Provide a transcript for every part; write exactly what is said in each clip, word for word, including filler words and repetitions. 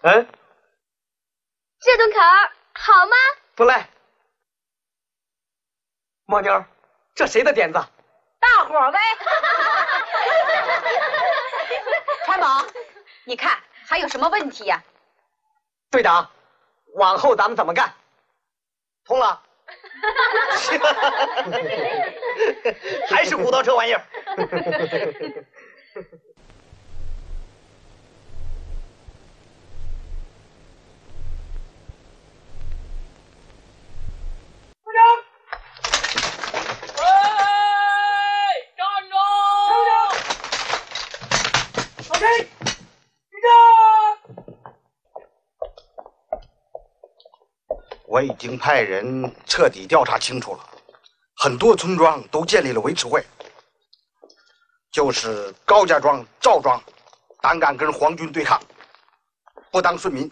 嗯， 这顿烤好吗？ 不赖。莫妞，这谁的点子？ 大伙儿呗。川宝，你看还有什么问题呀？ 队长，往后咱们怎么干？通了。还是骨头这玩意儿。 我已经派人彻底调查清楚了，很多村庄都建立了维持会，就是高家庄、赵庄，胆敢跟皇军对抗，不当顺民。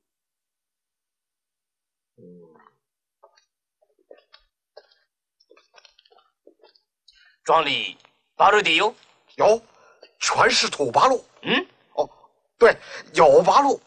庄里八路地有？ 有，全是土八路。 嗯， 哦，对，有八路。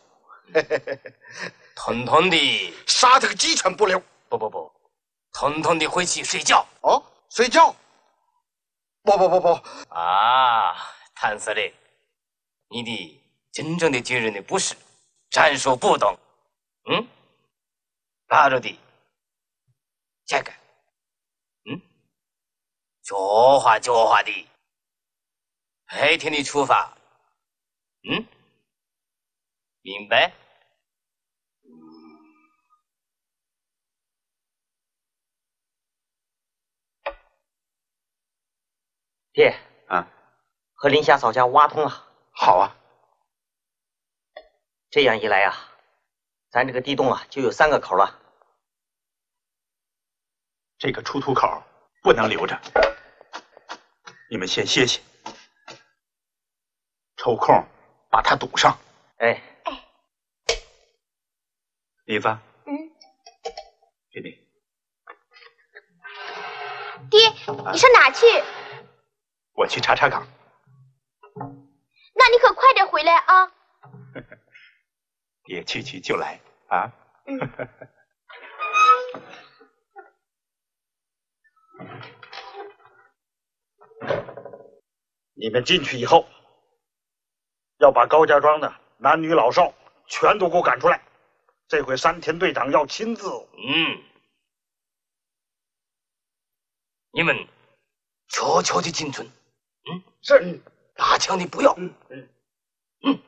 统统的杀他个鸡犬不留！ 不不不，统统的回去睡觉。 哦，睡觉？不不不不！ 啊，谭司令，你的真正的军人的不是战术不懂。嗯，八路的这个，嗯，教化教化的，白天的出发。嗯，明白？ 爹啊， 和林霞嫂家挖通了。 好啊， 这样一来啊，咱这个地洞啊就有三个口了。 这个出土口不能留着，你们先歇歇，抽空把它堵上。 哎哎， 梨子， 嗯， 给你。 爹，你上哪去？ 我去查查岗。 那你可快点回来啊！ 爹去去就来啊！ 嗯。 你们进去以后，要把高家庄的男女老少全都给我赶出来。这回山田队长要亲自。 嗯，你们悄悄的进村。嗯， 是。 打枪的不要。 嗯嗯嗯。